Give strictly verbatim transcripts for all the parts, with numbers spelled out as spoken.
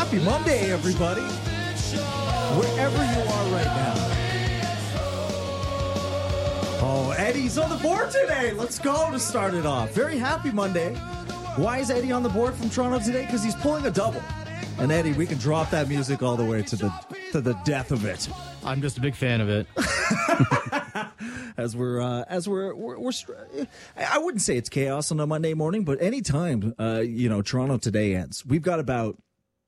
Happy Monday, everybody. Wherever you are right now. Oh, Eddie's on the board today. Let's go to start it off. Very happy Monday. Why is Eddie on the board from Toronto today? Because he's pulling a double. And Eddie, we can drop that music all the way to the to the death of it. I'm just a big fan of it. As we're, uh, as we're, we're, we're, I wouldn't say it's chaos on a Monday morning, but anytime, uh, you know, Toronto Today ends, we've got about,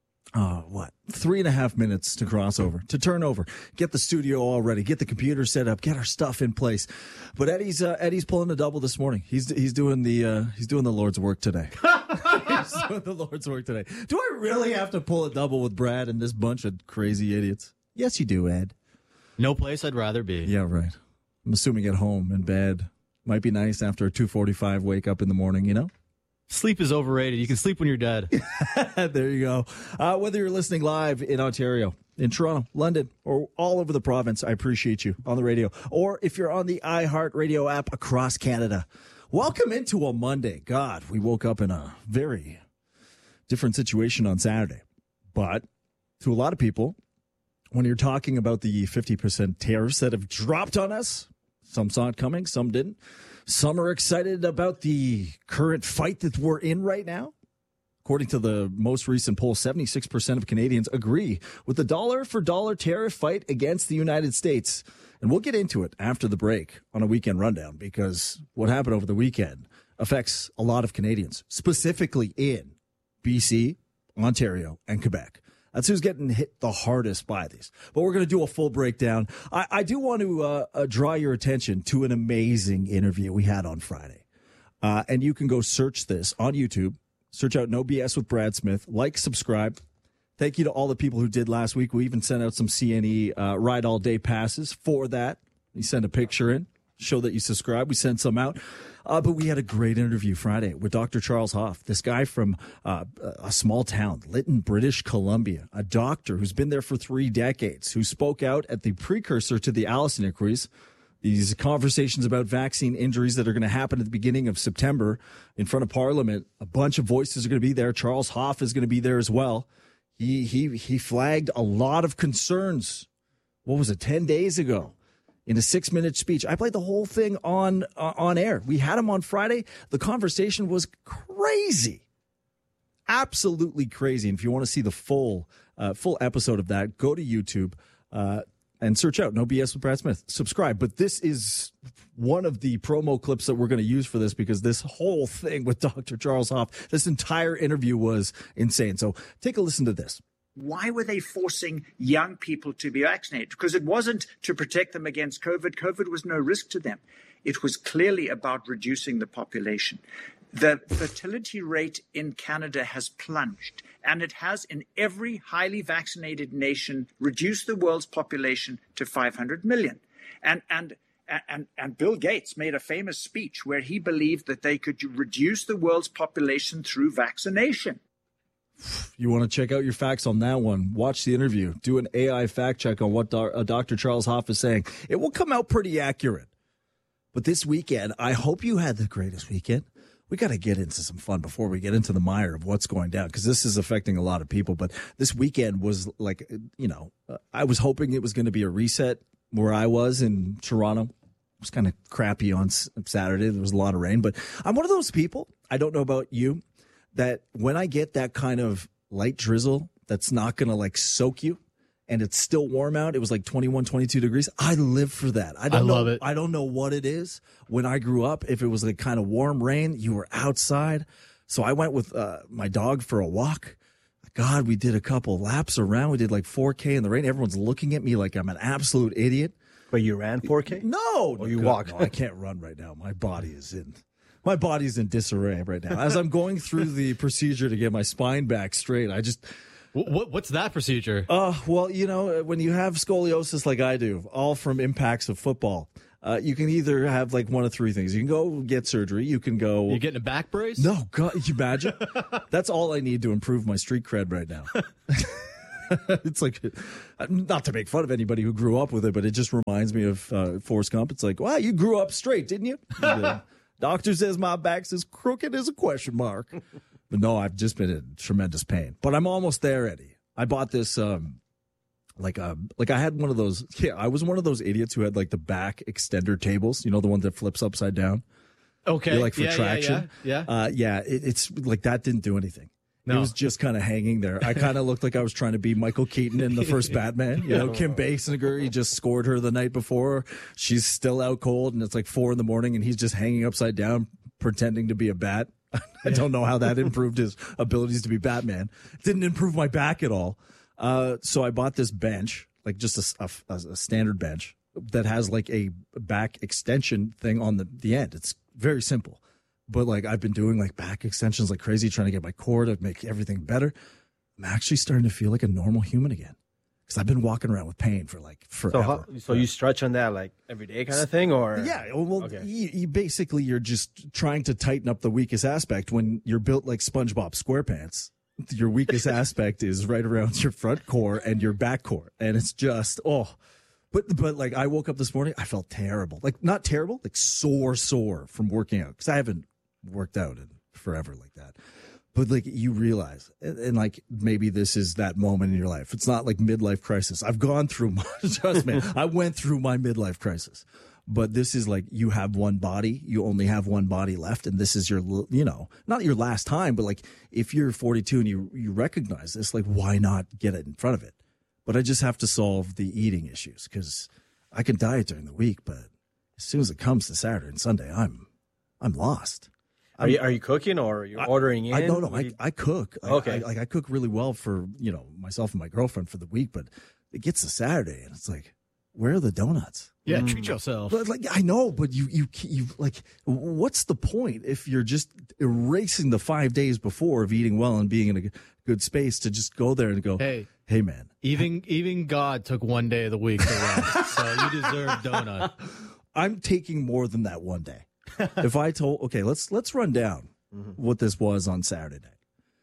uh, what, three and a half minutes to cross over, to turn over, get the studio all ready, get the computer set up, get our stuff in place. But Eddie's, uh, Eddie's pulling a double this morning. He's, he's doing the, uh, he's doing the Lord's work today. He's doing the Lord's work today. Do I really have to pull a double with Brad and this bunch of crazy idiots? Yes, you do, Ed. No place I'd rather be. Yeah, right. I'm assuming at home in bed. Might be nice after a two forty-five wake up in the morning, you know? Sleep is overrated. You can sleep when you're dead. There you go. Uh, whether you're listening live in Ontario, in Toronto, London, or all over the province, I appreciate you on the radio. Or if you're on the iHeartRadio app across Canada, welcome into a Monday. God, we woke up in a very different situation on Saturday. But to a lot of people, when you're talking about the fifty percent tariffs that have dropped on us, some saw it coming, some didn't. Some are excited about the current fight that we're in right now. According to the most recent poll, seventy-six percent of Canadians agree with the dollar-for-dollar tariff fight against the United States. And we'll get into it after the break on a weekend rundown, because what happened over the weekend affects a lot of Canadians, specifically in B C, Ontario, and Quebec. That's who's getting hit the hardest by these. But we're going to do a full breakdown. I, I do want to uh, uh, draw your attention to an amazing interview we had on Friday. Uh, and you can go search this on YouTube. Search out No B S with Brad Smith. Like, subscribe. Thank you to all the people who did last week. We even sent out some C N E uh, Ride All Day passes for that. You send a picture in, show that you subscribe. We sent some out. Uh, but we had a great interview Friday with Doctor Charles Hoff, this guy from uh, a small town, Lytton, British Columbia, a doctor who's been there for three decades, who spoke out at the precursor to the Allison inquiries, these conversations about vaccine injuries that are going to happen at the beginning of September in front of Parliament. A bunch of voices are going to be there. Charles Hoff is going to be there as well. He, he, he flagged a lot of concerns. What was it, ten days ago? In a six-minute speech. I played the whole thing on uh, on air. We had him on Friday. The conversation was crazy. Absolutely crazy. And if you want to see the full uh, full episode of that, go to YouTube uh, and search out No B S with Brad Smith. Subscribe. But this is one of the promo clips that we're going to use for this, because this whole thing with Doctor Charles Hoff, this entire interview was insane. So take a listen to this. Why were they forcing young people to be vaccinated? Because it wasn't to protect them against COVID. COVID was no risk to them. It was clearly about reducing the population. The fertility rate in Canada has plunged, and it has in every highly vaccinated nation reduced the world's population to five hundred million. And, and, and, and Bill Gates made a famous speech where he believed that they could reduce the world's population through vaccination. You want to check out your facts on that one, watch the interview, do an A I fact check on what Do- uh, Doctor Charles Hoff is saying. It will come out pretty accurate. But this weekend, I hope you had the greatest weekend. We got to get into some fun before we get into the mire of what's going down, because this is affecting a lot of people. But this weekend was like, you know, uh, I was hoping it was going to be a reset where I was in Toronto. It was kind of crappy on S- Saturday. There was a lot of rain. But I'm one of those people, I don't know about you, that when I get that kind of light drizzle that's not going to like soak you and it's still warm out, it was like twenty-one, twenty-two degrees. I live for that. I, don't I love know, it. I don't know what it is. When I grew up, if it was like kind of warm rain, you were outside. So I went with uh, my dog for a walk. God, we did a couple laps around. We did like four K in the rain. Everyone's looking at me like I'm an absolute idiot. But you ran four K? No. Or you God, walked? No, I can't run right now. My body is in... My body's in disarray right now. As I'm going through the procedure to get my spine back straight, I just... What, what's that procedure? Uh, well, you know, when you have scoliosis like I do, all from impacts of football, uh, you can either have like one of three things. You can go get surgery. You can go... You getting a back brace? No, God, you imagine? That's all I need to improve my street cred right now. It's like, not to make fun of anybody who grew up with it, but it just reminds me of uh, Forrest Gump. It's like, wow, you grew up straight, didn't you? The doctor says my back's as crooked as a question mark. But no, I've just been in tremendous pain. But I'm almost there, Eddie. I bought this um like a like I had one of those. Yeah, I was one of those idiots who had like the back extender tables. You know, the one that flips upside down. Okay. You're like for yeah, traction. Yeah. Yeah. Uh, yeah. It, it's like that didn't do anything. No. It was just kind of hanging there. I kind of looked like I was trying to be Michael Keaton in the first Batman. You know, Kim Basinger, he just scored her the night before. She's still out cold, and it's like four in the morning, and he's just hanging upside down, pretending to be a bat. I don't know how that improved his abilities to be Batman. It didn't improve my back at all. Uh, so I bought this bench, like just a, a, a standard bench that has like a back extension thing on the, the end. It's very simple. But like I've been doing like back extensions like crazy, trying to get my core to make everything better. I'm actually starting to feel like a normal human again because I've been walking around with pain for like forever. So, how, so you stretch on that like every day kind of thing, or yeah? Well, okay. you, you basically you're just trying to tighten up the weakest aspect when you're built like SpongeBob SquarePants. Your weakest aspect is right around your front core and your back core, and it's just oh. But but like I woke up this morning, I felt terrible. Like not terrible, like sore, sore from working out because I haven't worked out in forever like that. But like you realize, and, and like maybe this is that moment in your life. It's not like midlife crisis. I've gone through my trust me, I went through my midlife crisis. But this is like you have one body, you only have one body left, and this is your, you know, not your last time, but like if you're forty-two and you you recognize this, like why not get it in front of it? But I just have to solve the eating issues because I can diet during the week, but as soon as it comes to Saturday and Sunday, I'm I'm lost. Are you are you cooking or are you ordering in? I don't know. I, I cook. Okay. I, I, like I cook really well for, you know, myself and my girlfriend for the week, but it gets to Saturday and it's like, where are the donuts? Yeah, treat yourself. But like I know, but you you you like what's the point if you're just erasing the five days before of eating well and being in a good space to just go there and go, Hey, hey man. even even God took one day of the week to rest, so you deserve donut. I'm taking more than that one day. If I told, okay, let's let's run down mm-hmm. what this was on Saturday night.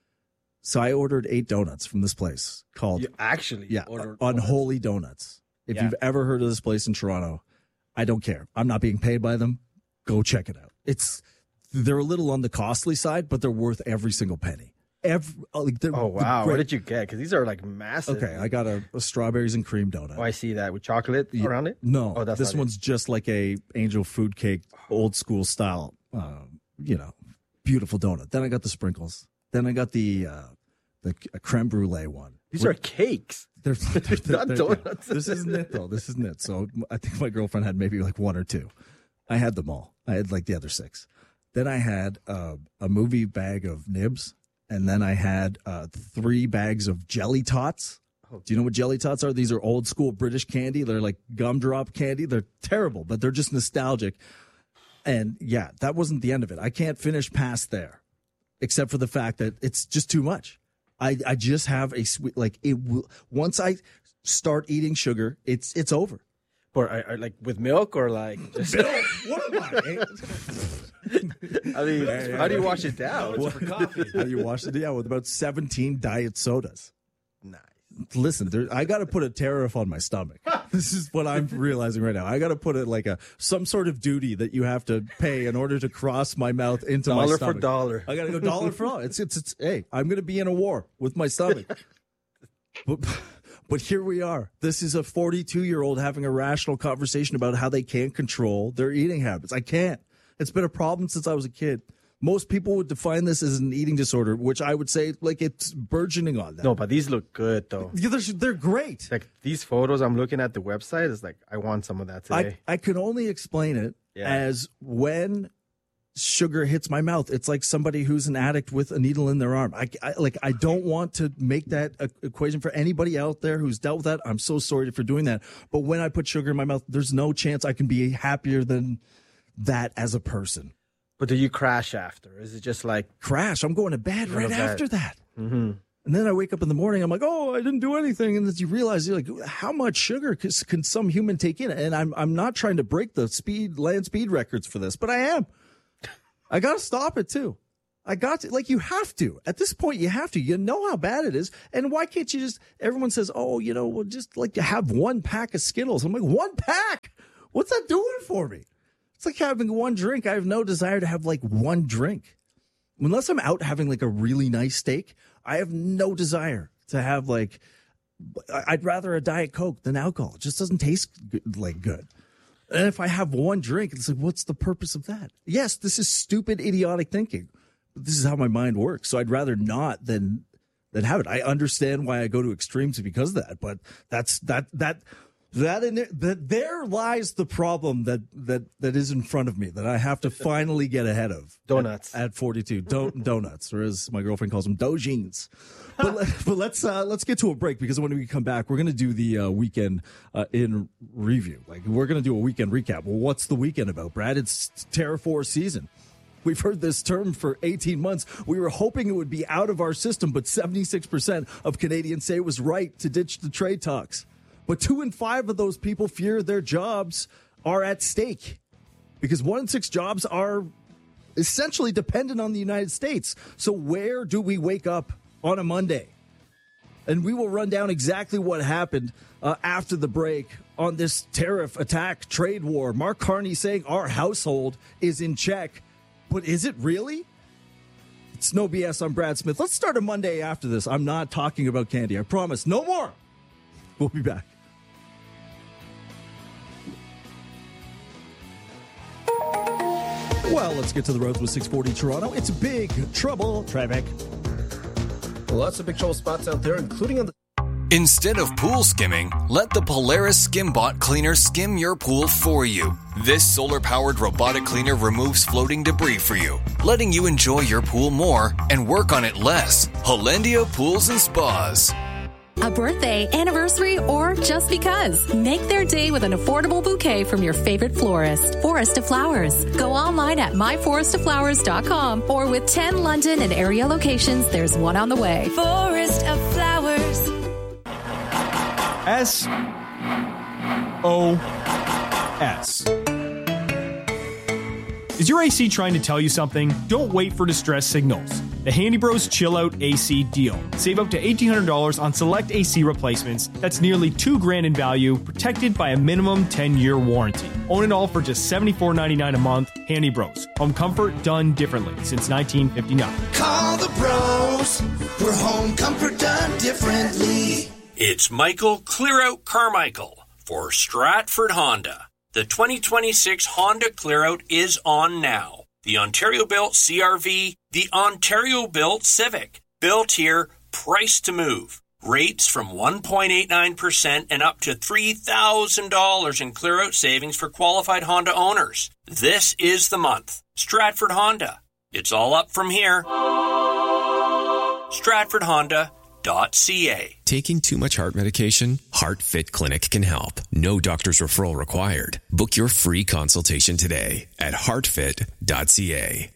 So I ordered eight donuts from this place called you actually yeah ordered Unholy Donuts. If yeah. you've ever heard of this place in Toronto, I don't care. I'm not being paid by them. Go check it out. It's they're a little on the costly side, but they're worth every single penny. Every, like oh wow! What did you get? Because these are like massive. Okay, I got a, a strawberries and cream donut. Oh, I see that with chocolate yeah. around it. No, oh, that's this one's it. Just like a angel food cake, old school style. Uh, you know, beautiful donut. Then I got the sprinkles. Then I got the uh, the creme brulee one. These We're, are cakes. They're, they're, they're not they're, donuts. Yeah. This isn't it though. This isn't it. So I think my girlfriend had maybe like one or two. I had them all. I had like the other six. Then I had uh, a movie bag of nibs. And then I had uh, three bags of jelly tots. Do you know what jelly tots are? These are old school British candy. They're like gumdrop candy. They're terrible, but they're just nostalgic. And yeah, that wasn't the end of it. I can't finish past there, except for the fact that it's just too much. I, I just have a sweet, like it will, once I start eating sugar, it's it's over. Or are, are, like with milk or like just what am I? I mean, yeah, how do you wash it down? What's for coffee? How do you wash it down? With about seventeen diet sodas. Nice. Listen, there, I got to put a tariff on my stomach. This is what I'm realizing right now. I got to put it like a some sort of duty that you have to pay in order to cross my mouth into dollar my stomach. for dollar. I got to go dollar for dollar. It's, it's it's hey, I'm going to be in a war with my stomach. but, but here we are. This is a forty-two-year-old having a rational conversation about how they can't control their eating habits. I can't. It's been a problem since I was a kid. Most people would define this as an eating disorder, which I would say like it's burgeoning on them. No, but these look good though. Yeah, they're, they're great. Like these photos I'm looking at the website is like I want some of that today. I, I can only explain it yeah. as when sugar hits my mouth, it's like somebody who's an addict with a needle in their arm. I, I like I don't want to make that a, equation for anybody out there who's dealt with that. I'm so sorry for doing that. But when I put sugar in my mouth, there's no chance I can be happier than that as a person. But do you crash after? Is it just like crash? I'm going to bed right after that. Mm-hmm. And then I wake up in the morning. I'm like, oh, I didn't do anything. And then you realize you're like, how much sugar can, can some human take in? And I'm I'm not trying to break the speed land speed records for this, but I am. I got to stop it too. I got to, like, you have to. At this point, you have to. You know how bad it is. And why can't you just, everyone says, oh, you know, well, just like to have one pack of Skittles. I'm like, one pack? What's that doing for me? It's like having one drink. I have no desire to have like one drink. Unless I'm out having like a really nice steak, I have no desire to have like, I'd rather a Diet Coke than alcohol. It just doesn't taste good, like good. And if I have one drink, it's like, what's the purpose of that? Yes, this is stupid, idiotic thinking. But this is how my mind works. So I'd rather not than than have it. I understand why I go to extremes because of that. But that's that that that in there, that there lies the problem that that that is in front of me that I have to finally get ahead of. Donuts at, at forty-two. Do, donuts, or as my girlfriend calls them, dojins. But, but let's uh, let's get to a break, because when we come back, we're going to do the uh, weekend uh, in review. Like, we're going to do a weekend recap. Well, what's the weekend about, Brad? It's Terra four season. We've heard this term for eighteen months. We were hoping it would be out of our system, but seventy-six percent of Canadians say it was right to ditch the trade talks. But two in five of those people fear their jobs are at stake, because one in six jobs are essentially dependent on the United States. So where do we wake up on a Monday? And we will run down exactly what happened uh, after the break on this tariff attack trade war. Mark Carney saying our household is in check. But is it really? It's no B S. I'm Brad Smith. Let's start a Monday after this. I'm not talking about candy. I promise. No more. We'll be back. Well, let's get to the roads with six forty Toronto. It's big trouble traffic. Lots of big trouble spots out there, including on the... Instead of pool skimming, let the Polaris SkimBot cleaner skim your pool for you. This solar-powered robotic cleaner removes floating debris for you, letting you enjoy your pool more and work on it less. Hollandia Pools and Spas. A birthday, anniversary, or just because. Make their day with an affordable bouquet from your favorite florist, Forest of Flowers. Go online at my forest of flowers dot com, or with ten London and area locations, there's one on the way. Forest of Flowers. S O S. Is your A C trying to tell you something? Don't wait for distress signals. The Handy Bros Chill Out A C deal. Save up to eighteen hundred dollars on select A C replacements. That's nearly two grand in value, protected by a minimum ten-year warranty. Own it all for just seventy-four ninety-nine a month. Handy Bros. Home comfort done differently since nineteen fifty-nine. Call the bros for home comfort done differently. It's Michael Clearout Carmichael for Stratford Honda. The twenty twenty-six Honda Clearout is on now. The Ontario-built C R V, the Ontario-built Civic. Built here, priced to move. Rates from one point eight nine percent and up to three thousand dollars in clear-out savings for qualified Honda owners. This is the month. Stratford Honda. It's all up from here. Stratford Honda. C A. Taking too much heart medication? HeartFit Clinic can help. No doctor's referral required. Book your free consultation today at heart fit dot c a.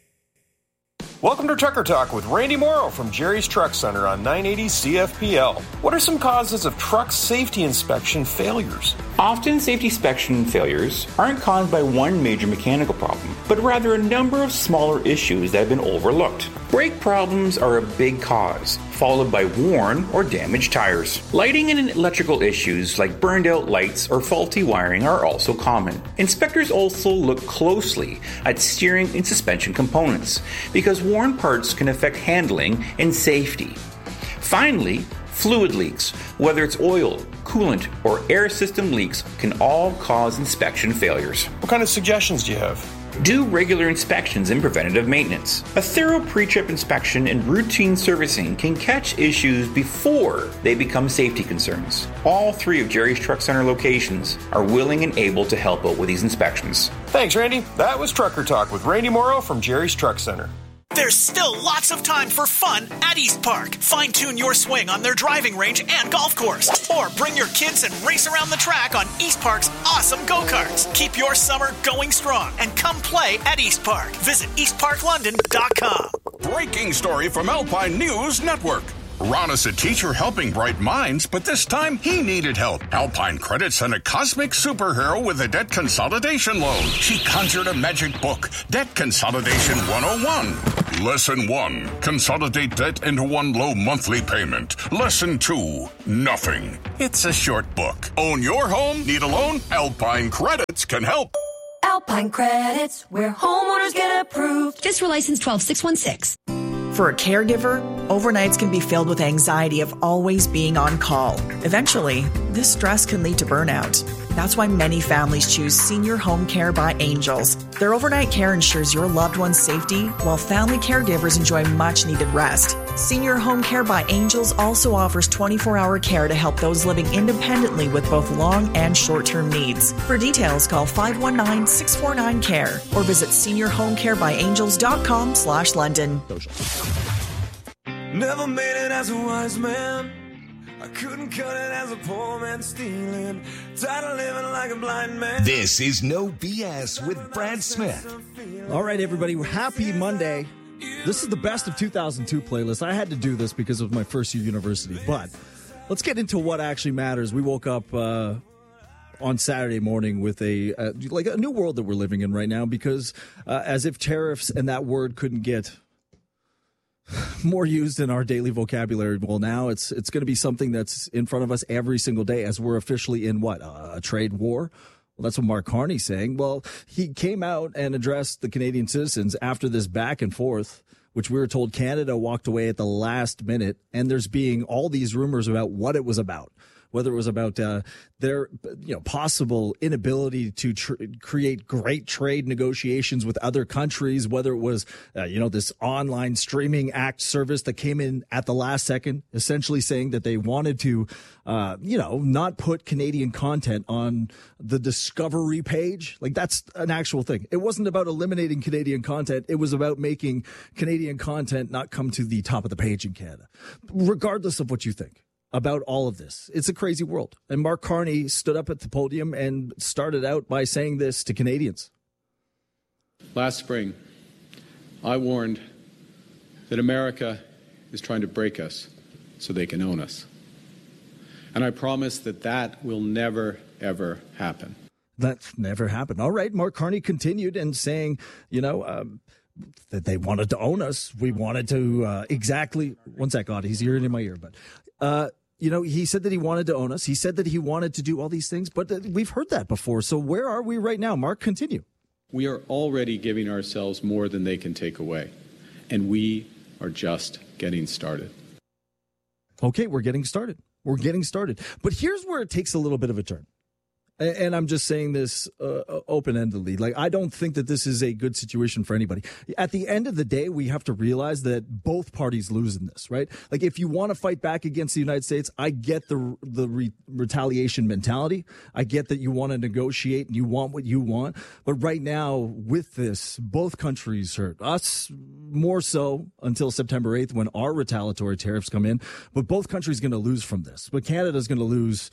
Welcome to Trucker Talk with Randy Morrow from Jerry's Truck Center on nine eighty C F P L. What are some causes of truck safety inspection failures? Often, safety inspection failures aren't caused by one major mechanical problem, but rather a number of smaller issues that have been overlooked. Brake problems are a big cause, followed by worn or damaged tires. Lighting and electrical issues like burned out lights or faulty wiring are also common. Inspectors also look closely at steering and suspension components, because worn parts can affect handling and safety. Finally, fluid leaks, whether it's oil, coolant, or air system leaks, can all cause inspection failures. What kind of suggestions do you have? Do regular inspections and preventative maintenance. A thorough pre-trip inspection and routine servicing can catch issues before they become safety concerns. All three of Jerry's Truck Center locations are willing and able to help out with these inspections. Thanks, Randy. That was Trucker Talk with Randy Morrow from Jerry's Truck Center. There's still lots of time for fun at East Park. Fine-tune your swing on their driving range and golf course. Or bring your kids and race around the track on East Park's awesome go-karts. Keep your summer going strong and come play at East Park. Visit east park london dot com. Breaking story from Alpine News Network. Ron is a teacher helping bright minds, but this time he needed help. Alpine Credit sent a cosmic superhero with a debt consolidation loan. She conjured a magic book, Debt Consolidation one oh one. Lesson one, consolidate debt into one low monthly payment. Lesson two, nothing. It's a short book. Own your home? Need a loan? Alpine Credits can help. Alpine Credits, where homeowners get approved. Just for license twelve six one six. For a caregiver, Overnights can be filled with anxiety of always being on call. Eventually, this stress can lead to burnout. That's why many families choose Senior Home Care by Angels. Their overnight care ensures your loved one's safety, while family caregivers enjoy much-needed rest. Senior Home Care by Angels also offers twenty-four hour care to help those living independently with both long and short-term needs. For details, call five one nine, six four nine, C A R E or visit senior home care by angels dot com slash London. Never made it as a wise man. I couldn't cut it as a poor man stealing. Tired of living like a blind man. This is No B S with Brad Smith. All right, everybody. Happy Monday. This is the best of two thousand two playlist. I had to do this because it was my first year university. But let's get into what actually matters. We woke up uh, on Saturday morning with a uh, like a new world that we're living in right now because uh, as if tariffs and that word couldn't get more used in our daily vocabulary. Well, now it's it's going to be something that's in front of us every single day as we're officially in what, uh, a trade war? Well, that's what Mark Carney's saying. Well, he came out and addressed the Canadian citizens after this back and forth, which we were told Canada walked away at the last minute. And there's being all these rumors about what it was about. Whether it was about uh, their you know possible inability to tr- create great trade negotiations with other countries, whether it was uh, you know this online streaming act service that came in at the last second, essentially saying that they wanted to uh, you know not put Canadian content on the Discovery page. Like that's an actual thing. It wasn't about eliminating Canadian content. It was about making Canadian content not come to the top of the page in Canada, regardless of what you think about all of this. It's a crazy world. And Mark Carney stood up at the podium and started out by saying this to Canadians. Last spring, I warned that America is trying to break us so they can own us. And I promise that that will never, ever happen. That never happened. All right, Mark Carney continued and saying, you know, um, that they wanted to own us. We wanted to uh, exactly, one sec, God, he's hearing in my ear, but uh, you know, he said that he wanted to own us. He said that he wanted to do all these things, but we've heard that before. So where are we right now? Mark, continue. We are already giving ourselves more than they can take away, and we are just getting started. Okay, we're getting started. We're getting started. But here's where it takes a little bit of a turn. And I'm just saying this uh, open-endedly. Like, I don't think that this is a good situation for anybody. At the end of the day, we have to realize that both parties lose in this, right? Like, if you want to fight back against the United States, I get the the re- retaliation mentality. I get that you want to negotiate and you want what you want. But right now, with this, both countries hurt. Us more so until September eighth when our retaliatory tariffs come in. But both countries are going to lose from this. But Canada's going to lose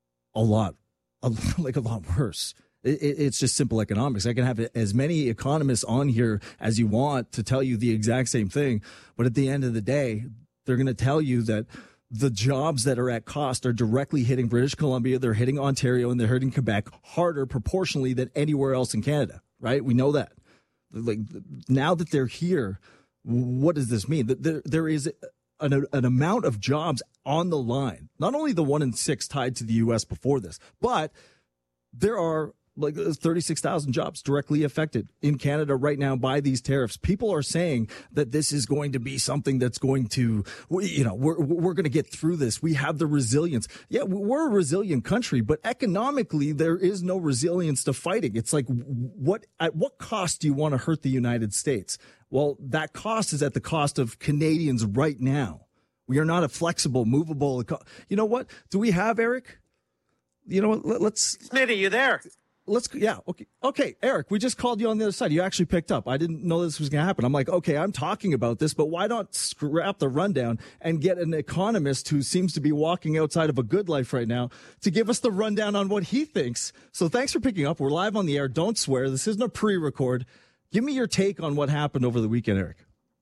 a lot. A, like a lot worse. It, it, it's just simple economics. I can have as many economists on here as you want to tell you the exact same thing. But at the end of the day, they're going to tell you that the jobs that are at cost are directly hitting British Columbia. They're hitting Ontario and they're hitting Quebec harder proportionally than anywhere else in Canada. Right? We know that. Like now that they're here, what does this mean? That there, there is An, an amount of jobs on the line, not only the one in six tied to the U S before this, but there are like thirty-six thousand jobs directly affected in Canada right now by these tariffs. People are saying that this is going to be something that's going to, you know, we're, we're going to get through this. We have the resilience. Yeah, we're a resilient country, but economically there is no resilience to fighting. It's like, what, at what cost do you want to hurt the United States? Well, that cost is at the cost of Canadians right now. We are not a flexible, movable. You know what? Do we have Eric? You know what? Let's. Smitty, you there? Let's. Yeah. Okay. Okay, Eric. We just called you on the other side. You actually picked up. I didn't know this was going to happen. I'm like, okay, I'm talking about this, but why not scrap the rundown and get an economist who seems to be walking outside of a good life right now to give us the rundown on what he thinks. So thanks for picking up. We're live on the air. Don't swear. This isn't a pre-record. Give me your take on what happened over the weekend, Eric.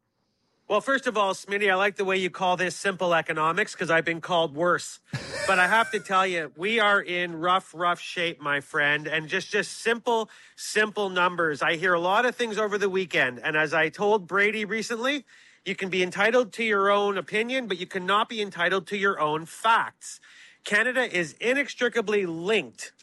Well, first of all, Smitty, I like the way you call this simple economics because I've been called worse. But I have to tell you, we are in rough, rough shape, my friend. And just, just simple, simple numbers. I hear a lot of things over the weekend. And as I told Brady recently, you can be entitled to your own opinion, but you cannot be entitled to your own facts. Canada is inextricably linked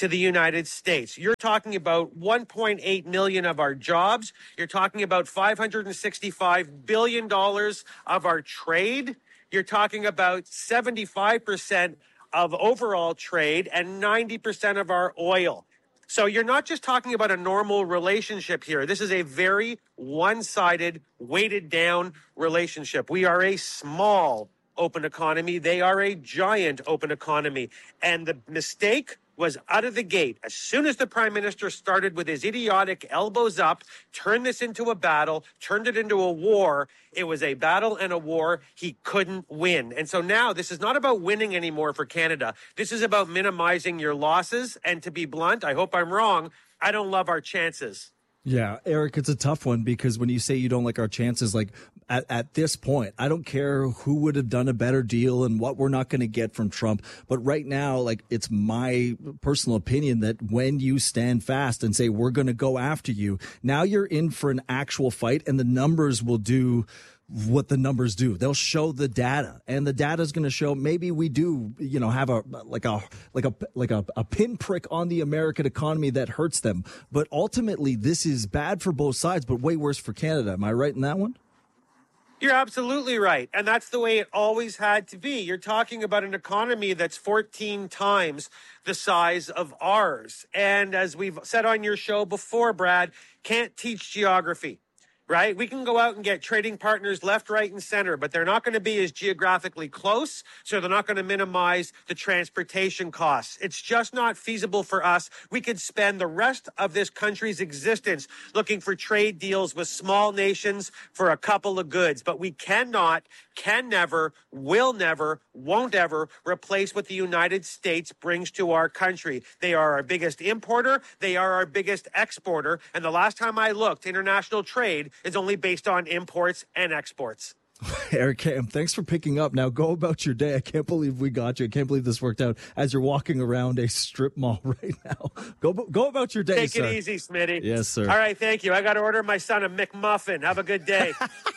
to the United States. You're talking about one point eight million of our jobs. You're talking about five hundred sixty-five billion dollars of our trade. You're talking about seventy-five percent of overall trade and ninety percent of our oil. So you're not just talking about a normal relationship here. This is a very one-sided, weighted down relationship. We are a small open economy. They are a giant open economy. And the mistake was out of the gate. As soon as the Prime Minister started with his idiotic elbows up, turned this into a battle, turned it into a war, it was a battle and a war he couldn't win. And so now this is not about winning anymore for Canada. This is about minimizing your losses. And to be blunt, I hope I'm wrong, I don't love our chances. Yeah, Eric, it's a tough one because when you say you don't like our chances, like at, at this point, I don't care who would have done a better deal and what we're not going to get from Trump. But right now, like, it's my personal opinion that when you stand fast and say, we're going to go after you, now you're in for an actual fight and the numbers will do what the numbers do. They'll show the data, and the data is going to show maybe we do, you know, have a like a like a like a, a pinprick on the American economy that hurts them. But ultimately, this is bad for both sides, but way worse for Canada. Am I right in that one? You're absolutely right. And that's the way it always had to be. You're talking about an economy that's fourteen times the size of ours. And as we've said on your show before, Brad, can't teach geography. Right? We can go out and get trading partners left, right, and center, but they're not going to be as geographically close, so they're not going to minimize the transportation costs. It's just not feasible for us. We could spend the rest of this country's existence looking for trade deals with small nations for a couple of goods, but we cannot, can never, will never, won't ever replace what the United States brings to our country. They are our biggest importer. They are our biggest exporter. And the last time I looked, international trade is only based on imports and exports. Eric Cam, thanks for picking up. Now go about your day. I can't believe we got you. I can't believe this worked out as you're walking around a strip mall right now. Go go about your day, Take sir. it easy, Smitty. Yes, sir. All right, thank you. I got to order my son a McMuffin. Have a good day.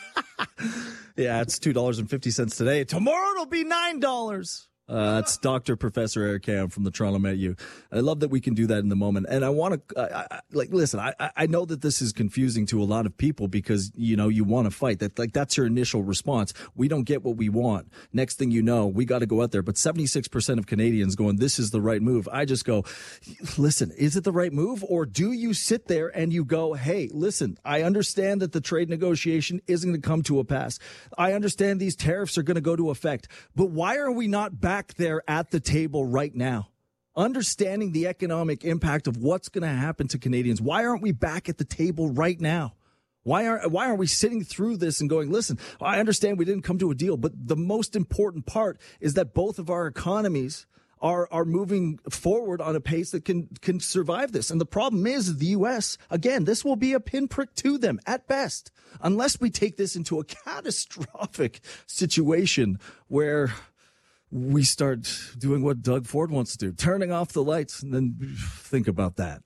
Yeah, it's two dollars and fifty cents today. Tomorrow it'll be nine dollars. Uh, that's Doctor Professor Eric Cam from the Toronto Met U. I love that we can do that in the moment. And I want to, uh, I, like, listen, I, I know that this is confusing to a lot of people because, you know, you want to fight. That, like, that's your initial response. We don't get what we want. Next thing you know, we got to go out there. But seventy-six percent of Canadians going, this is the right move. I just go, listen, is it the right move? Or do you sit there and you go, hey, listen, I understand that the trade negotiation isn't going to come to a pass. I understand these tariffs are going to go to effect. But why are we not back there at the table right now, understanding the economic impact of what's going to happen to Canadians? Why aren't we back at the table right now? Why aren't why aren't we sitting through this and going, listen, I understand we didn't come to a deal, but the most important part is that both of our economies are are moving forward on a pace that can can survive this. And the problem is the U S, again, this will be a pinprick to them at best, unless we take this into a catastrophic situation where we start doing what Doug Ford wants to do, turning off the lights, and then think about that.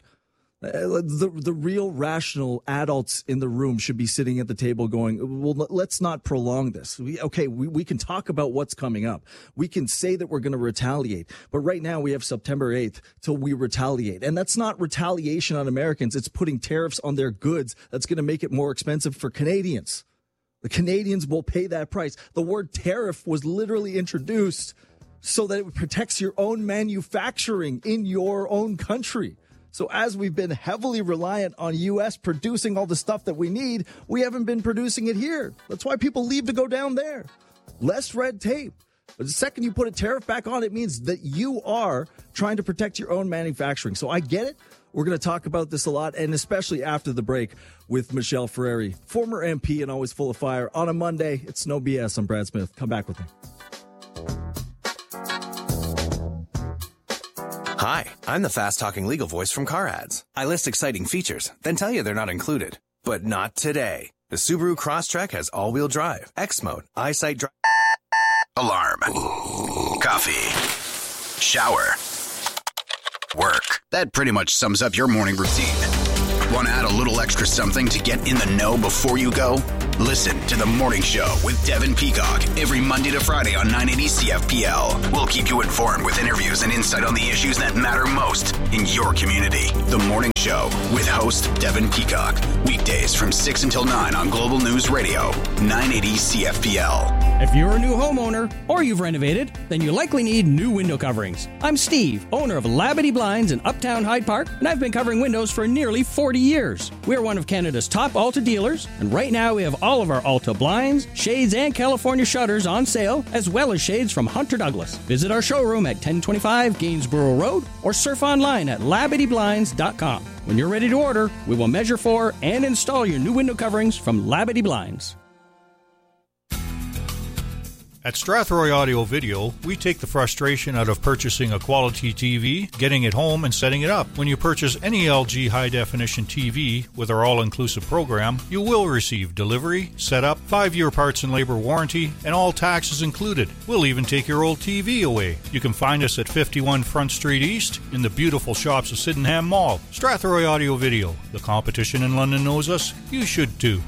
The, the real rational adults in the room should be sitting at the table going, well, let's not prolong this. We, okay, we, we can talk about what's coming up. We can say that we're going to retaliate. But right now we have September eighth till we retaliate. And that's not retaliation on Americans. It's putting tariffs on their goods. That's going to make it more expensive for Canadians. The Canadians will pay that price. The word tariff was literally introduced so that it protects your own manufacturing in your own country. So as we've been heavily reliant on U S producing all the stuff that we need, we haven't been producing it here. That's why people leave to go down there. Less red tape. But the second you put a tariff back on, it means that you are trying to protect your own manufacturing. So I get it. We're going to talk about this a lot, and especially after the break with Michelle Ferreri, former M P and always full of fire. On a Monday, it's No B S. I'm Brad Smith. Come back with me. Hi, I'm the fast-talking legal voice from Car Ads. I list exciting features, then tell you they're not included. But not today. The Subaru Crosstrek has all-wheel drive, X mode, eyesight drive. Alarm. Coffee. Shower. Work. That pretty much sums up your morning routine. Want to add a little extra something to get in the know before you go? Listen to The Morning Show with Devin Peacock every Monday to Friday on nine eighty C F P L. We'll keep you informed with interviews and insight on the issues that matter most in your community. The Morning Show with host Devin Peacock. Weekdays from six until nine on Global News Radio, nine eighty C F P L. If you're a new homeowner or you've renovated, then you likely need new window coverings. I'm Steve, owner of Labadee Blinds in Uptown Hyde Park, and I've been covering windows for nearly forty years. We're one of Canada's top Alta dealers, and right now we have all of our Alta blinds, shades, and California shutters on sale, as well as shades from Hunter Douglas. Visit our showroom at ten twenty-five Gainsborough Road or surf online at labadee blinds dot com. When you're ready to order, we will measure for and install your new window coverings from Labadee Blinds. At Strathroy Audio Video, we take the frustration out of purchasing a quality T V, getting it home, and setting it up. When you purchase any L G high-definition T V with our all-inclusive program, you will receive delivery, setup, five-year parts and labor warranty, and all taxes included. We'll even take your old T V away. You can find us at fifty-one Front Street East in the beautiful shops of Sydenham Mall. Strathroy Audio Video. The competition in London knows us. You should too.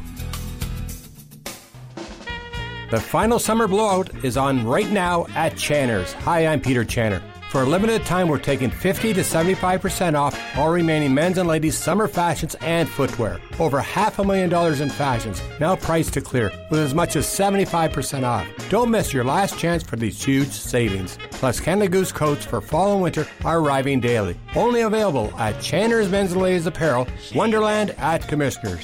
The final summer blowout is on right now at Channer's. Hi, I'm Peter Channer. For a limited time, we're taking fifty to seventy-five percent off all remaining men's and ladies' summer fashions and footwear. Over half a million dollars in fashions, now priced to clear, with as much as seventy-five percent off. Don't miss your last chance for these huge savings. Plus, Canada Goose coats for fall and winter are arriving daily. Only available at Channer's Men's and Ladies Apparel, Wonderland at Commissioners.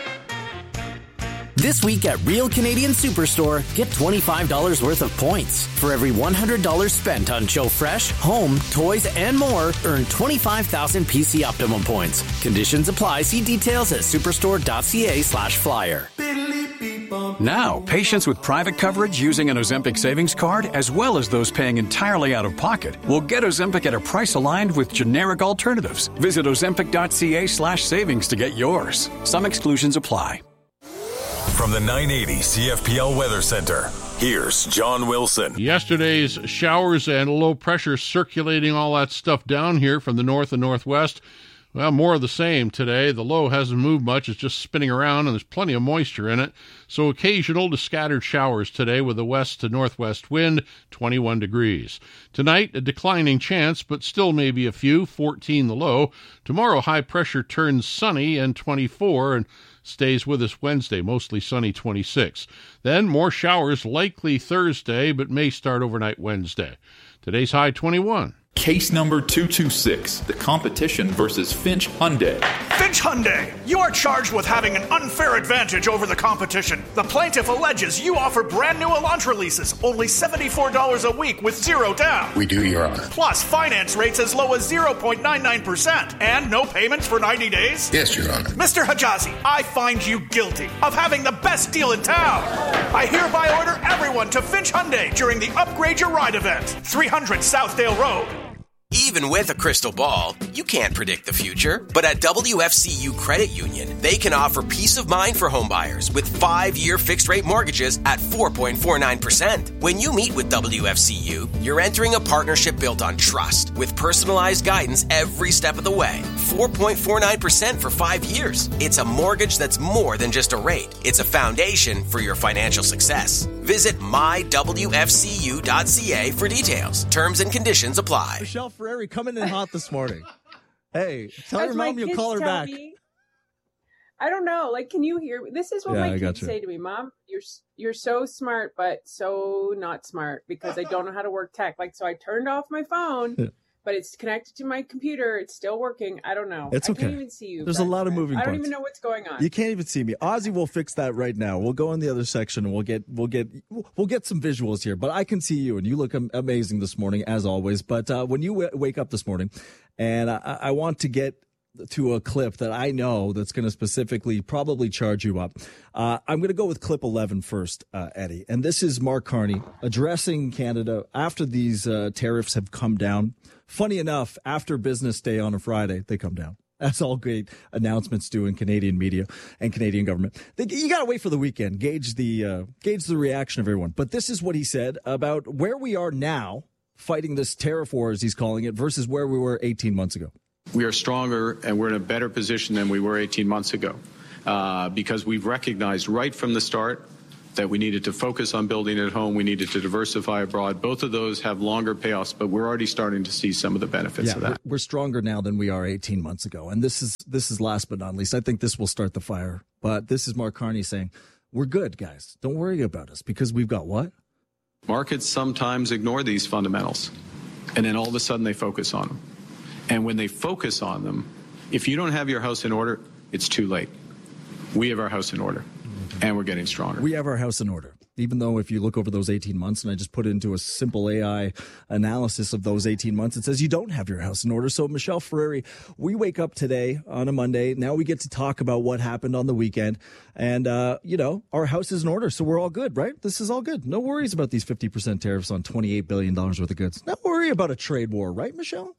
This week at Real Canadian Superstore, get twenty-five dollars worth of points. For every one hundred dollars spent on Joe Fresh, home, toys, and more, earn twenty-five thousand P C Optimum points. Conditions apply. See details at superstore.ca slash flyer. Now, patients with private coverage using an Ozempic savings card, as well as those paying entirely out of pocket, will get Ozempic at a price aligned with generic alternatives. Visit ozempic.ca slash savings to get yours. Some exclusions apply. From the nine eighty C F P L Weather Center, here's John Wilson. Yesterday's showers and low pressure circulating all that stuff down here from the north and northwest. Well, more of the same today. The low hasn't moved much. It's just spinning around, and there's plenty of moisture in it. So occasional to scattered showers today with a west to northwest wind, twenty-one degrees. Tonight, a declining chance, but still maybe a few, fourteen the low. Tomorrow, high pressure turns sunny and twenty-four, and stays with us Wednesday, mostly sunny, twenty-six. Then more showers likely Thursday, but may start overnight Wednesday. Today's high, twenty-one. Case number two two six, the competition versus Finch Hyundai. Finch Hyundai, you are charged with having an unfair advantage over the competition. The plaintiff alleges you offer brand new Elantra leases, only seventy-four dollars a week with zero down. We do, Your Honor. Plus finance rates as low as zero point nine nine percent and no payments for ninety days? Yes, Your Honor. Mister Hijazi, I find you guilty of having the best deal in town. I hereby order everyone to Finch Hyundai during the Upgrade Your Ride event, three hundred Southdale Road. Even with a crystal ball, you can't predict the future. But at W F C U Credit Union, they can offer peace of mind for homebuyers with five-year fixed-rate mortgages at four point four nine percent. When you meet with W F C U, you're entering a partnership built on trust with personalized guidance every step of the way. four point four nine percent for five years. It's a mortgage that's more than just a rate. It's a foundation for your financial success. Visit my w f c u dot c a for details. Terms and conditions apply. Michelle Ferreri coming in hot this morning. Hey, tell As your my mom you'll kids call her tell back. me- I don't know. Like, can you hear me? This is what Yeah, my I kids gotcha. say to me, Mom. You're you're so smart, but so not smart because I don't know how to work tech. Like, so I turned off my phone, Yeah. but it's connected to my computer. It's still working. I don't know. It's I okay. can't even see you. There's a Brad lot of Smith. moving I don't parts. even know what's going on. You can't even see me. Ozzy will fix that right now. We'll go in the other section and we'll get we'll get we'll get some visuals here. But I can see you and you look am- amazing this morning as always. But uh, when you w- wake up this morning, and I, I want to get to a clip that I know that's going to specifically probably charge you up. Uh, I'm going to go with clip eleven first, uh, Eddie. And this is Mark Carney addressing Canada after these uh, tariffs have come down. Funny enough, after business day on a Friday, they come down. That's all great announcements do in Canadian media and Canadian government. They, you got to wait for the weekend, gauge the uh, gauge the reaction of everyone. But this is what he said about where we are now fighting this tariff war, as he's calling it, versus where we were eighteen months ago. We are stronger and we're in a better position than we were eighteen months ago. uh, because we've recognized right from the start that we needed to focus on building at home. We needed to diversify abroad. Both of those have longer payoffs, but we're already starting to see some of the benefits yeah, of that. We're, we're stronger now than we are eighteen months ago. And this is this is last but not least. I think this will start the fire. But this is Mark Carney saying, we're good, guys. Don't worry about us because we've got what? Markets sometimes ignore these fundamentals, and then all of a sudden they focus on them. And when they focus on them, if you don't have your house in order, it's too late. We have our house in order. And we're getting stronger. We have our house in order. Even though if you look over those eighteen months, and I just put it into a simple A I analysis of those eighteen months, it says you don't have your house in order. So, Michelle Ferreri, we wake up today on a Monday. Now we get to talk about what happened on the weekend. And, uh, you know, our house is in order. So we're all good, right? This is all good. No worries about these fifty percent tariffs on twenty-eight billion dollars worth of goods. No worry about a trade war, right, Michelle?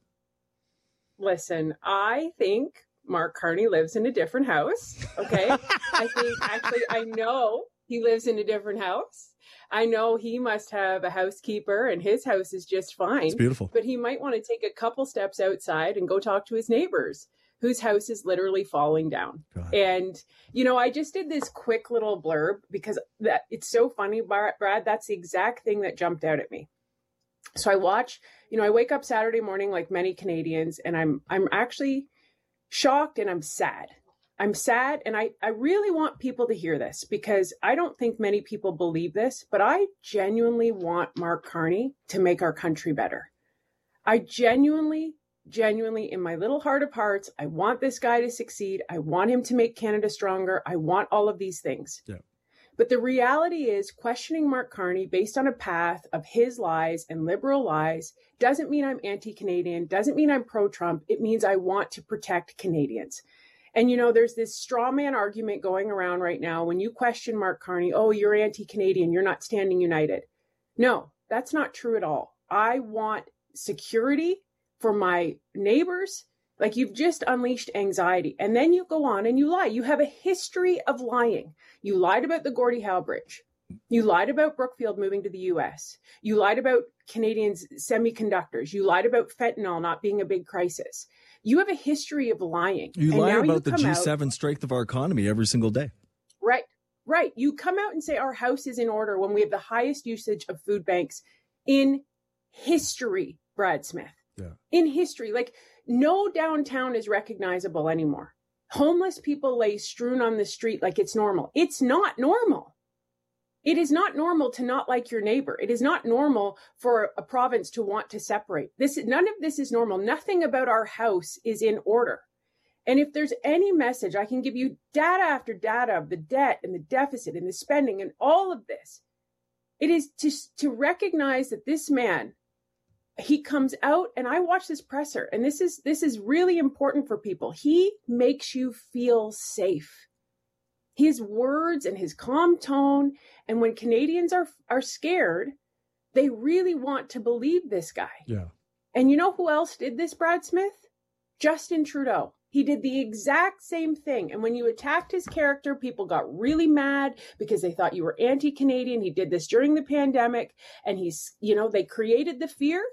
Listen, I think Mark Carney lives in a different house. Okay. I think actually, I know he lives in a different house. I know he must have a housekeeper and his house is just fine. It's beautiful. But he might want to take a couple steps outside and go talk to his neighbors whose house is literally falling down. God. And, you know, I just did this quick little blurb because that it's so funny, Brad. That's the exact thing that jumped out at me. So I watch, you know, I wake up Saturday morning like many Canadians, and I'm I'm actually shocked and I'm sad. I'm sad. And I, I really want people to hear this because I don't think many people believe this, but I genuinely want Mark Carney to make our country better. I genuinely, genuinely, in my little heart of hearts, I want this guy to succeed. I want him to make Canada stronger. I want all of these things. Yeah. But the reality is questioning Mark Carney based on a path of his lies and liberal lies doesn't mean I'm anti-Canadian, doesn't mean I'm pro-Trump. It means I want to protect Canadians. And, you know, there's this straw man argument going around right now. When you question Mark Carney, oh, you're anti-Canadian, you're not standing united. No, that's not true at all. I want security for my neighbors. Like, you've just unleashed anxiety. And then you go on and you lie. You have a history of lying. You lied about the Gordie Howe Bridge. You lied about Brookfield moving to the U S. You lied about Canadians' semiconductors. You lied about fentanyl not being a big crisis. You have a history of lying. You and lie now about you the come G seven out, strength of our economy every single day. Right, right. You come out and say our house is in order when we have the highest usage of food banks in history, Brad Smith. Yeah. In history. Like, no downtown is recognizable anymore. Homeless people lay strewn on the street like it's normal. It's not normal. It is not normal to not like your neighbor. It is not normal for a province to want to separate. This, none of this is normal. Nothing about our house is in order. And if there's any message, I can give you data after data of the debt and the deficit and the spending and all of this. It is to, to recognize that this man, he comes out, and I watch this presser, and this is this is really important for people. He makes you feel safe. His words and his calm tone, and when Canadians are are scared, they really want to believe this guy. Yeah. And you know who else did this, Brad Smith? Justin Trudeau. He did the exact same thing. And when you attacked his character, people got really mad because they thought you were anti-Canadian. He did this during the pandemic, and he's, you know, they created the fear.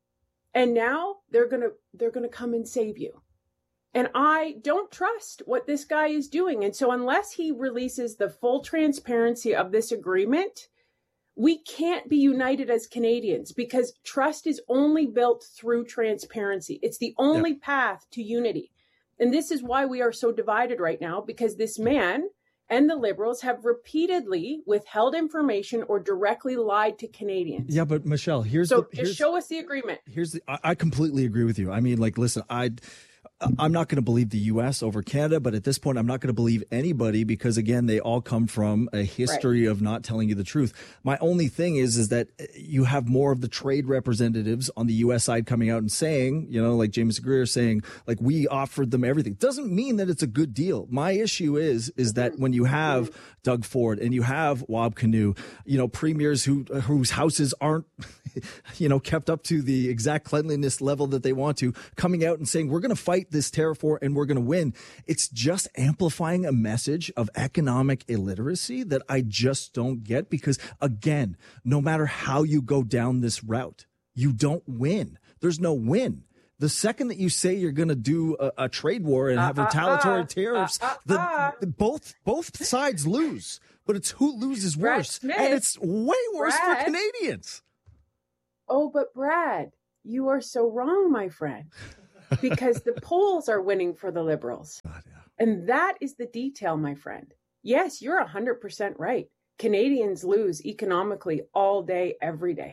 And now they're going to they're going to come and save you. And I don't trust what this guy is doing. And so unless he releases the full transparency of this agreement, we can't be united as Canadians because trust is only built through transparency. It's the only yeah. path to unity. And this is why we are so divided right now, because this man and the Liberals have repeatedly withheld information or directly lied to Canadians. Yeah, but Michelle, here's so the... So just show us the agreement. Here's the... I, I completely agree with you. I mean, like, listen, I... I'm not going to believe the U S over Canada, but at this point, I'm not going to believe anybody because, again, they all come from a history right. of not telling you the truth. My only thing is, is that you have more of the trade representatives on the U S side coming out and saying, you know, like James Greer saying, like, we offered them everything. Doesn't mean that it's a good deal. My issue is, is that when you have Doug Ford and you have Wab Kinew, you know, premiers who whose houses aren't, you know, kept up to the exact cleanliness level that they want to, coming out and saying, we're going to fight this tariff war and we're going to win. It's just amplifying a message of economic illiteracy that I just don't get because, again, no matter how you go down this route, you don't win. There's no win. The second that you say you're going to do a, a trade war and have Uh, uh, retaliatory uh, tariffs, uh, uh, the, uh. the both both sides lose. But it's who loses Brad worse, Smith, and it's way worse Brad. for Canadians. Oh, but Brad, you are so wrong, my friend, because the polls are winning for the Liberals. God, yeah. And that is the detail, my friend. Yes, you're one hundred percent right. Canadians lose economically all day, every day.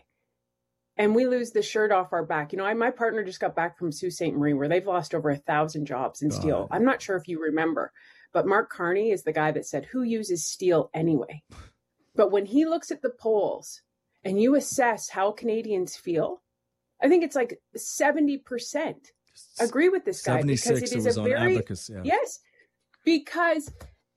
And we lose the shirt off our back. You know, I, my partner just got back from Sault Ste. Marie, where they've lost over a thousand jobs in steel. I'm not sure if you remember, but Mark Carney is the guy that said, who uses steel anyway? But when he looks at the polls and you assess how Canadians feel, I think it's like seventy percent agree with this guy, because seventy-six, it is it was a on very, Abacus, yeah. yes, because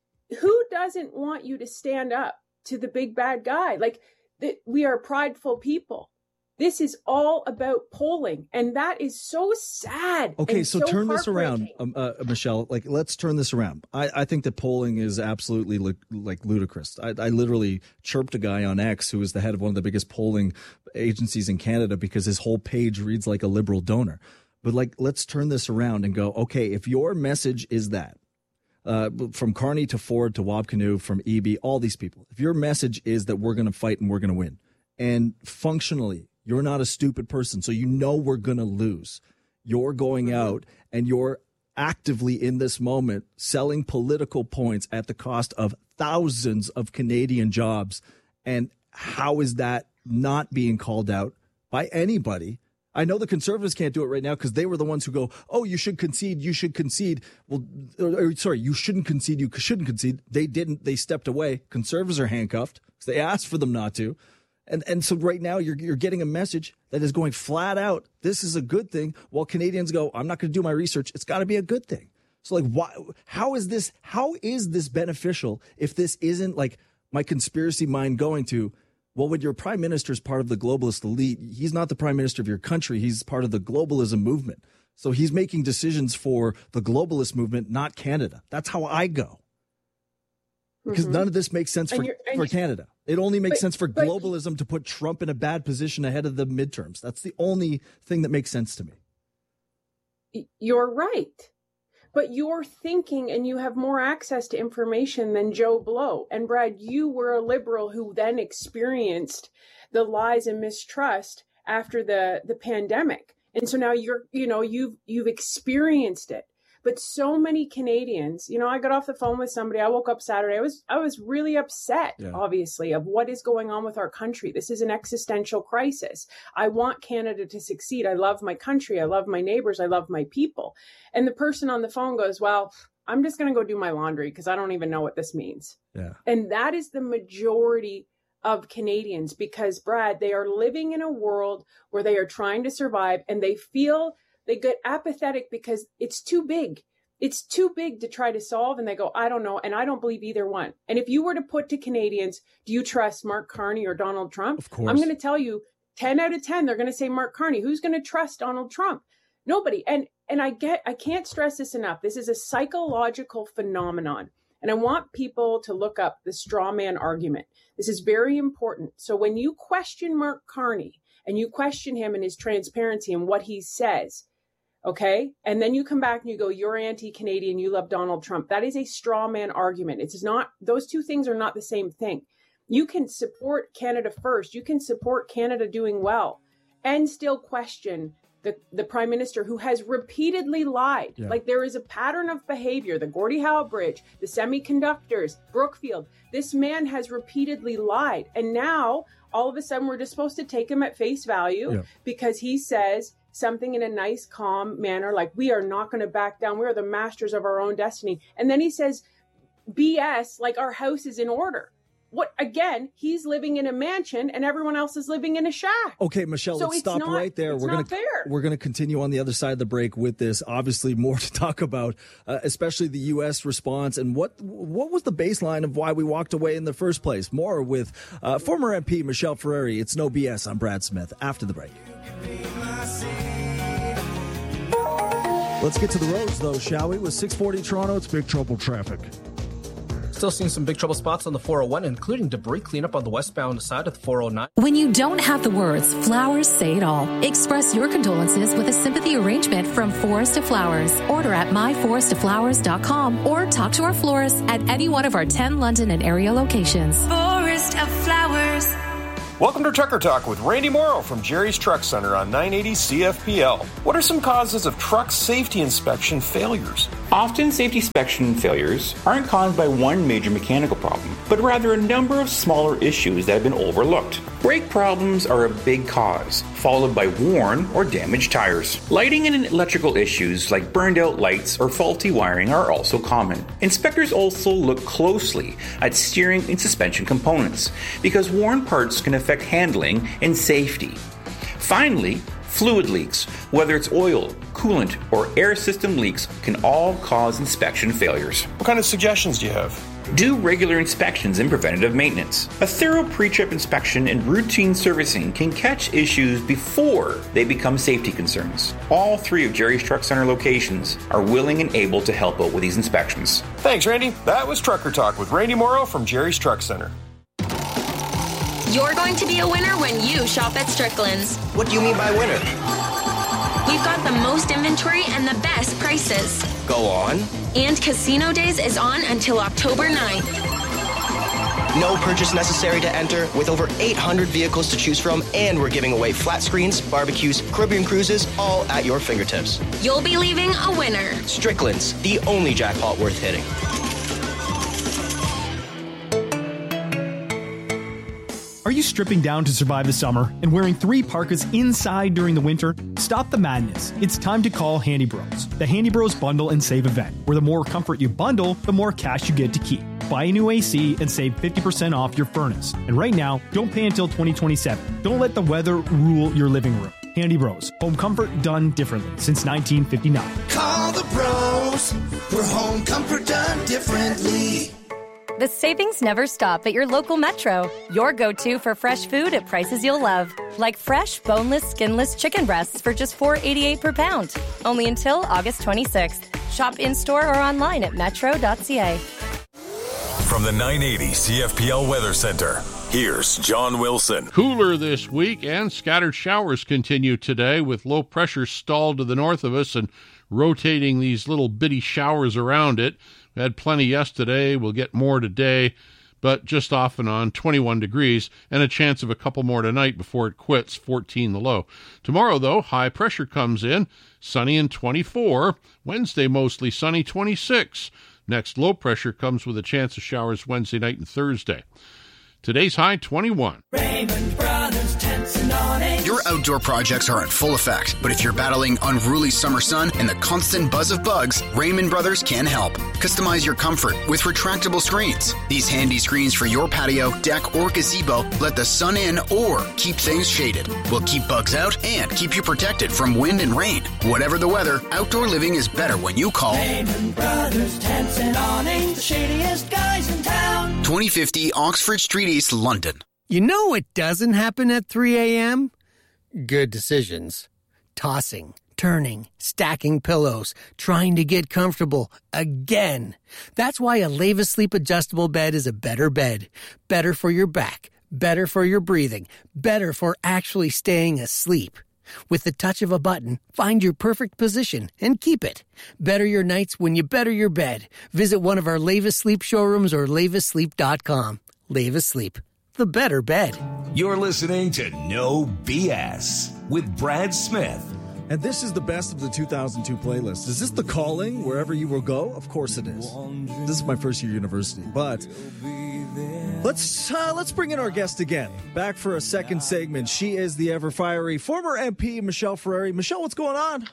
who doesn't want you to stand up to the big bad guy? Like, th- we are prideful people. This is all about polling, and that is so sad. Okay, and so, so turn this around, heartbreaking. um, uh, Michelle. Like, let's turn this around. I, I think that polling is absolutely li- like ludicrous. I, I literally chirped a guy on X who is the head of one of the biggest polling agencies in Canada because his whole page reads like a Liberal donor. But like, let's turn this around and go, okay, if your message is that, uh, from Carney to Ford to Wabcanoe, from E B, all these people, if your message is that we're going to fight and we're going to win, and functionally, you're not a stupid person, so you know we're going to lose. You're going out and you're actively in this moment selling political points at the cost of thousands of Canadian jobs. And how is that not being called out by anybody? I know the Conservatives can't do it right now because they were the ones who go, oh, you should concede, you should concede. Well, or, or, sorry, you shouldn't concede, you shouldn't concede. They didn't. They stepped away. Conservatives are handcuffed because they asked for them not to. And and so right now you're you're getting a message that is going flat out, this is a good thing, while Canadians go, I'm not going to do my research. It's got to be a good thing. So like, why? How is this? How is this beneficial if this isn't like my conspiracy mind going to, well, when your prime minister is part of the globalist elite, he's not the prime minister of your country. He's part of the globalism movement. So he's making decisions for the globalist movement, not Canada. That's how I go. Because mm-hmm. none of this makes sense for, for Canada. It only makes but, sense for globalism but, to put Trump in a bad position ahead of the midterms. That's the only thing that makes sense to me. You're right. But you're thinking and you have more access to information than Joe Blow. And Brad, you were a Liberal who then experienced the lies and mistrust after the, the pandemic. And so now you're, you know, you've, you've experienced it. But so many Canadians, you know, I got off the phone with somebody. I woke up Saturday. I was I was really upset, yeah. obviously, of what is going on with our country. This is an existential crisis. I want Canada to succeed. I love my country. I love my neighbors. I love my people. And the person on the phone goes, well, I'm just going to go do my laundry because I don't even know what this means. Yeah. And that is the majority of Canadians because, Brad, they are living in a world where they are trying to survive and they feel they get apathetic because it's too big. It's too big to try to solve. And they go, I don't know. And I don't believe either one. And if you were to put to Canadians, do you trust Mark Carney or Donald Trump? Of course. I'm going to tell you ten out of ten, they're going to say Mark Carney. Who's going to trust Donald Trump? Nobody. And, and I get, I can't stress this enough. This is a psychological phenomenon. And I want people to look up the straw man argument. This is very important. So when you question Mark Carney and you question him and his transparency and what he says, okay. And then you come back and you go, you're anti-Canadian. You love Donald Trump. That is a straw man argument. It's not, those two things are not the same thing. You can support Canada first. You can support Canada doing well and still question the, the prime minister who has repeatedly lied. Yeah. Like there is a pattern of behavior, the Gordie Howe Bridge, the semiconductors, Brookfield. This man has repeatedly lied. And now all of a sudden we're just supposed to take him at face value yeah. because he says something in a nice, calm manner, like we are not going to back down. We are the masters of our own destiny. And then he says B S, like our house is in order. What, again, he's living in a mansion and everyone else is living in a shack. Okay, Michelle, so let's stop not, right there. It's we're not gonna fair. We're going to continue on the other side of the break with this. Obviously, more to talk about, uh, especially the U S response and what what was the baseline of why we walked away in the first place. More with uh, former M P Michelle Ferreri. It's No B S. I'm Brad Smith. After the break. Let's get to the roads, though, shall we? With six forty Toronto, it's big trouble traffic. Still seeing some big trouble spots on the four oh one, including debris cleanup on the westbound side of the four oh nine. When you don't have the words, flowers say it all. Express your condolences with a sympathy arrangement from Forest to Flowers. Order at my forest to flowers dot com or talk to our florist at any one of our ten London and area locations. Forest of Flowers. Welcome to Trucker Talk with Randy Morrow from Jerry's Truck Center on nine eighty C F P L. What are some causes of truck safety inspection failures? Often safety inspection failures aren't caused by one major mechanical problem, but rather a number of smaller issues that have been overlooked. Brake problems are a big cause, followed by worn or damaged tires. Lighting and electrical issues like burned out lights or faulty wiring are also common. Inspectors also look closely at steering and suspension components because worn parts can affect handling and safety. Finally, fluid leaks, whether it's oil, coolant, or air system leaks, can all cause inspection failures. What kind of suggestions do you have? Do regular inspections and preventative maintenance. A thorough pre-trip inspection and routine servicing can catch issues before they become safety concerns. All three of Jerry's Truck Center locations are willing and able to help out with these inspections. Thanks, Randy. That was Trucker Talk with Randy Morrow from Jerry's Truck Center. You're going to be a winner when you shop at Strickland's. What do you mean by winner? We've got the most inventory and the best prices. Go on. And Casino Days is on until October ninth. No purchase necessary to enter, with over eight hundred vehicles to choose from, and we're giving away flat screens, barbecues, Caribbean cruises, all at your fingertips. You'll be leaving a winner. Strickland's, the only jackpot worth hitting. Are you stripping down to survive the summer and wearing three parkas inside during the winter? Stop the madness. It's time to call Handy Bros. The Handy Bros Bundle and Save event, where the more comfort you bundle, the more cash you get to keep. Buy a new A C and save fifty percent off your furnace. And right now, don't pay until twenty twenty-seven. Don't let the weather rule your living room. Handy Bros. Home comfort done differently since nineteen fifty-nine. Call the bros for home comfort done differently. The savings never stop at your local Metro. Your go-to for fresh food at prices you'll love. Like fresh, boneless, skinless chicken breasts for just four dollars and eighty-eight cents per pound. Only until August twenty-sixth. Shop in-store or online at metro dot c a. From the nine eighty C F P L Weather Center, here's John Wilson. Cooler this week, and scattered showers continue today with low pressure stalled to the north of us and rotating these little bitty showers around it. We had plenty yesterday. We'll get more today, but just off and on, twenty-one degrees, and a chance of a couple more tonight before it quits, fourteen the low. Tomorrow, though, high pressure comes in, sunny and twenty-four. Wednesday, mostly sunny, twenty-six. Next low pressure comes with a chance of showers Wednesday night and Thursday. Today's high, twenty-one. Raymond Brothers Tents and Awnings. Your outdoor projects are in full effect, but if you're battling unruly summer sun and the constant buzz of bugs, Raymond Brothers can help. Customize your comfort with retractable screens. These handy screens for your patio, deck, or gazebo let the sun in or keep things shaded. Will keep bugs out and keep you protected from wind and rain. Whatever the weather, outdoor living is better when you call Raymond Brothers Tents and Awnings, the shadiest guys in town. twenty fifty Oxford Street East, London. You know what doesn't happen at three a.m.? Good decisions. Tossing, turning, stacking pillows, trying to get comfortable again. That's why a Leva Sleep adjustable bed is a better bed. Better for your back, better for your breathing, better for actually staying asleep. With the touch of a button, find your perfect position and keep it. Better your nights when you better your bed. Visit one of our Leva Sleep showrooms or leva sleep dot com. Leva Sleep, the better bed. You're listening to No B S with Brad Smith. And this is the best of the two thousand two playlist. Is this the calling wherever you will go? Of course it is. This is my first year university, but let's uh, let's bring in our guest again. Back for a second segment. She is the ever fiery former M P Michelle Ferreri. Michelle, what's going on?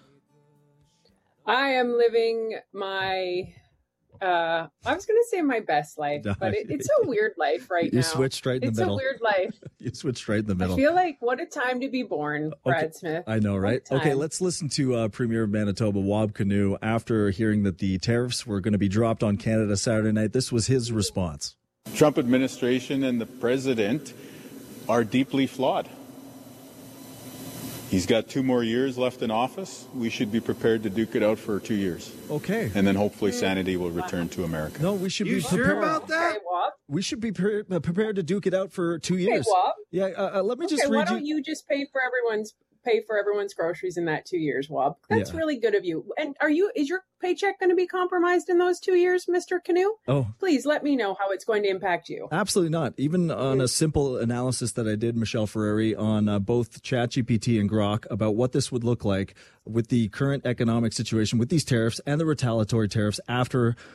I am living my Uh, I was going to say my best life, but it, it's a weird life right you now. You switched right in it's the middle. It's a weird life. You switched right in the middle. I feel like what a time to be born, Brad okay. Smith. I know, right? Okay, let's listen to uh, Premier of Manitoba, Wab Kinew, after hearing that the tariffs were going to be dropped on Canada Saturday night. This was his response. Trump administration and the president are deeply flawed. He's got two more years left in office. We should be prepared to duke it out for two years. Okay. And then hopefully sanity will return to America. No, we should You be sure prepared. about that? Okay, Wab. We should be pre- uh, prepared to duke it out for two Okay, years. Wab. Yeah, uh, uh, let me Okay, just why read don't you. you just pay for everyone's pay for everyone's groceries in that two years, Wab? That's Yeah. really good of you. And are you is your paycheck going to be compromised in those two years, Mister Canoe? Oh. Please let me know how it's going to impact you. Absolutely not. Even on a simple analysis that I did, Michelle Ferrari, on uh, both ChatGPT and Grok about what this would look like with the current economic situation, with these tariffs and the retaliatory tariffs after